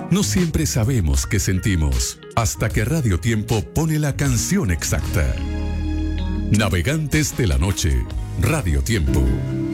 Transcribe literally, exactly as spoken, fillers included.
No siempre sabemos qué sentimos, hasta que Radio Tiempo pone la canción exacta. Navegantes de la Noche, Radio Tiempo.